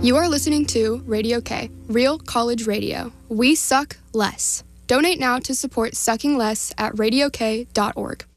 You are listening to Radio K, Real College Radio. We suck less. Donate now to support Sucking Less at radiok.org.